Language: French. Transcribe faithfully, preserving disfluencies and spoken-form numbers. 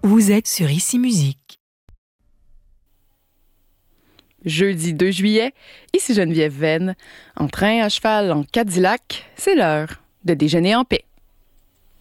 Vous êtes sur Ici Musique. Jeudi deux juillet, ici Geneviève Venn. En train à cheval en Cadillac, c'est l'heure de déjeuner en paix.